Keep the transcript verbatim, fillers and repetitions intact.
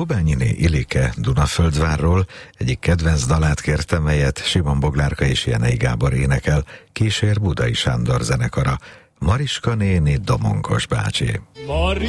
Dobányiné Ilike Dunaföldvárról egyik kedvenc dalát kérte, melyet Simon Boglárka és Jenei Gábor énekel, kísér Budai Sándor zenekara. Mariska néni, Domonkos bácsi.